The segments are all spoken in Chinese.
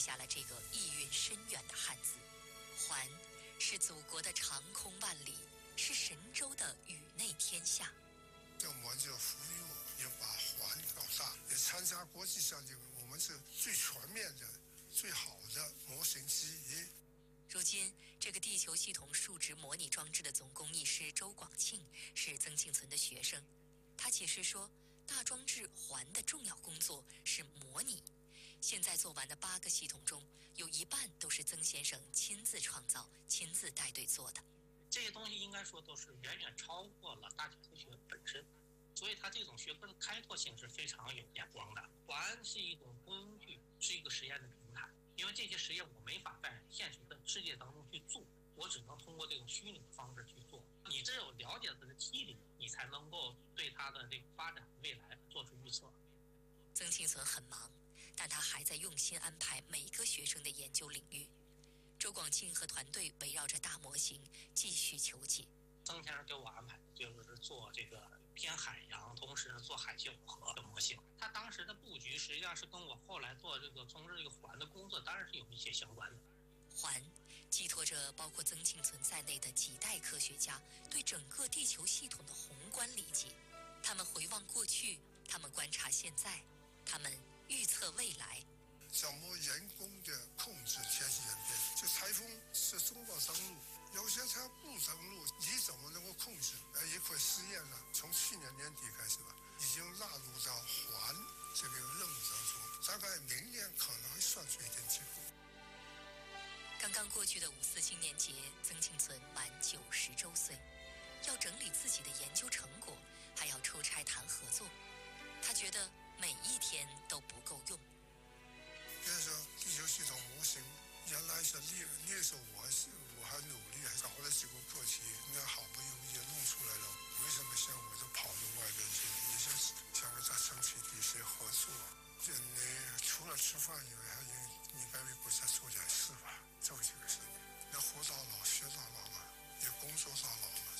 下了这个意蕴深远的汉字。环是祖国的长空万里，是神州的宇内天下。 我就服务，也把环搞大，也参加国际上这个我们是最全面的、最好的模型之一。 如今，这个地球系统数值模拟装置的总工艺师周广庆是曾庆存的学生。他解释说，大装置环的重要工作是模拟。现在做完的8个系统中，有一半都是曾先生亲自创造、亲自带队做的。 这些东西应该说都是远远超过了大气科学本身，所以它这种学科的开拓性是非常有眼光的。环是一种工具，是一个实验的平台。因为这些实验我没法在现实的世界当中去做，我只能通过这种虚拟的方式去做。你只有了解它的机理，你才能够对它的这个发展未来做出预测。 曾庆存很忙，但他还在用心安排每个学生的研究领域。周广庆和团队围绕着大模型继续求解。 曾先生给我安排的就是做这个偏海洋，同时做海溅五河的模型。他当时的布局实际上是跟我后来做这个从事这个环的工作当然是有一些相关的。 环寄托着包括曾庆存在内的几代科学家对整个地球系统的宏观理解。他们回望过去，他们观察现在，他们预测未来。 怎么人工的控制天气演变？就台风是中国登陆，有些它不登陆，你怎么能够控制？一块试验呢，从去年年底开始吧，已经纳入到环这个任务当中，大概明年可能会算出一点结果。 刚刚过去的5·4青年节，曾庆存满90周岁，要整理自己的研究成果，还要出差谈合作。他觉得每一天都不够用。 比如说地球系统模型，原来是那时候我还努力，还搞了几个课题，那好不容易弄出来了。为什么现在我就跑到外边去？也就是想跟他争取一些合作。这你除了吃饭以外，还你该为国家做点事吧，这么几个事情。那活到老学到老嘛，也工作到老嘛。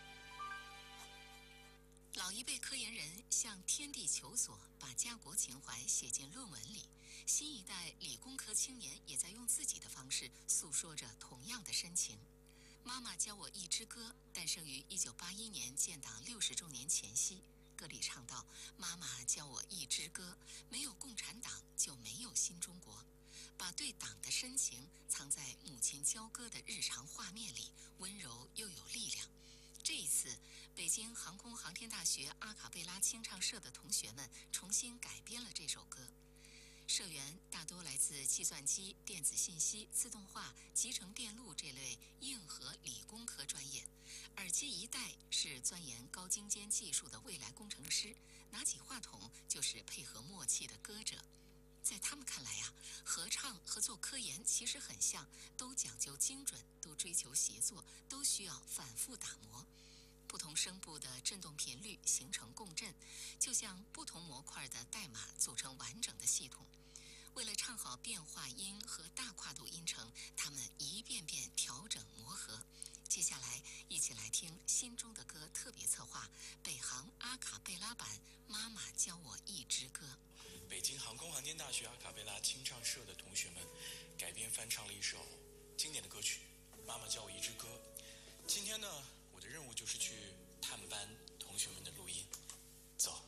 老一辈科研人向天地求索，把家国情怀写进论文里。新一代理工科青年也在用自己的方式诉说着同样的深情。妈妈教我一支歌诞生于1981年建党60周年前夕。歌里唱到：妈妈教我一支歌，没有共产党就没有新中国。把对党的深情藏在母亲教歌的日常画面里，温柔又有力量。这一次，北京航空航天大学阿卡贝拉清唱社的同学们重新改编了这首歌。社员大多来自计算机、电子信息、自动化、集成电路这类硬核理工科专业，耳机一戴是钻研高精尖技术的未来工程师，拿起话筒就是配合默契的歌者。在他们看来啊，合唱和做科研其实很像，都讲究精准，都追求协作，都需要反复打磨。不同声部的振动频率形成共振，就像不同模块的代码组成完整的系统。为了唱好变化音和大跨度音程，他们一遍遍调整磨合。接下来，一起来听心中的歌特别策划北航阿卡贝拉版《妈妈教我一支歌》。 北京航空航天大学阿卡贝拉清唱社的同学们改编翻唱了一首经典的歌曲《妈妈教我一支歌》。今天呢，我的任务就是去探班同学们的录音。走。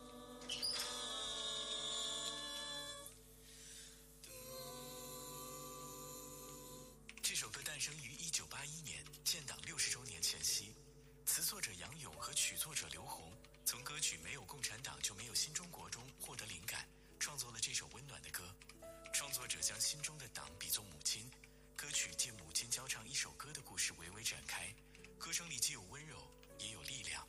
这首歌诞生于1981年，建党60周年前夕。词作者杨勇和曲作者刘洪从歌曲《没有共产党就没有新中国》中获得灵感，创作了这首温暖的歌。创作者将心中的党比作母亲，歌曲借母亲教唱一首歌的故事娓娓展开，歌声里既有温柔，也有力量。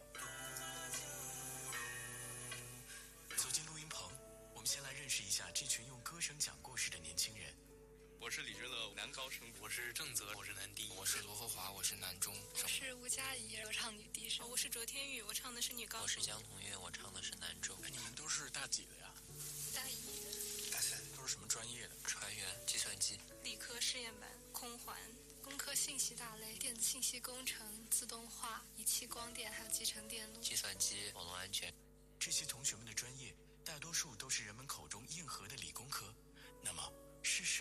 走进录音棚，我们先来认识一下这群用歌声讲故事的年轻人。 我是李志乐，男高声； 我是郑泽，我是男低； 我是罗和华，我是男中； 我是吴佳怡，我唱女低声； 我是卓天宇，我唱的是女高声； 我是江同月，我唱的是男中。 你们都是大几的呀？ 大一、 大三。都是什么专业的？ 船员、计算机、 理科试验班、空环、 工科信息大类、电子信息工程、自动化、仪器光电，还有集成电路、 计算机、网络安全。 这些同学们的专业大多数都是人们口中硬核的理工科，那么是什